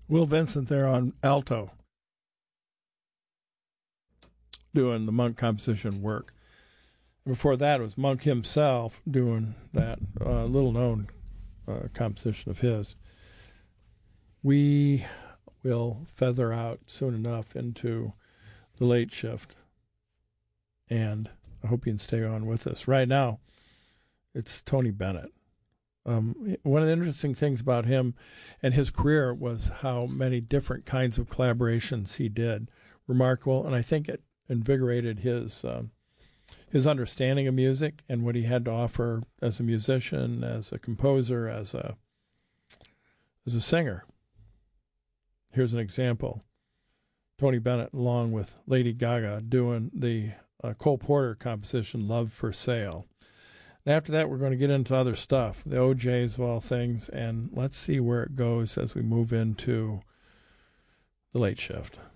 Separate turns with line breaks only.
Will Vincent there on alto, doing the Monk composition work. Before that, it was Monk himself doing that little-known composition of his. We will feather out soon enough into the late shift, and I hope you can stay on with us. Right now, it's Tony Bennett. One of the interesting things about him and his career was how many different kinds of collaborations he did. Remarkable, and I think it invigorated his understanding of music and what he had to offer as a musician, as a composer, as a singer. Here's an example. Tony Bennett, along with Lady Gaga, doing the Cole Porter composition, Love for Sale. And after that, we're going to get into other stuff, the OJs of all things, and let's see where it goes as we move into the late shift.